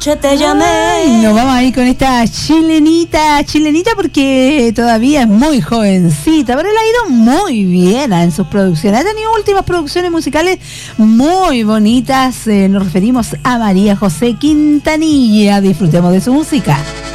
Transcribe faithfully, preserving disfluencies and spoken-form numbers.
Yo te llamé. Y nos vamos a ir con esta chilenita, chilenita porque todavía es muy jovencita, pero le ha ido muy bien en sus producciones. Ha tenido últimas producciones musicales muy bonitas. Eh, nos referimos a María José Quintanilla. Disfrutemos de su música.